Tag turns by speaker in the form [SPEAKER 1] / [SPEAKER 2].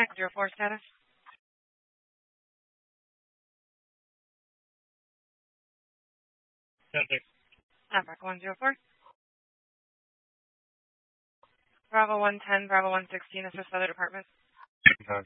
[SPEAKER 1] 04 status. Epic 104. Bravo 110, Bravo 116, assist other department.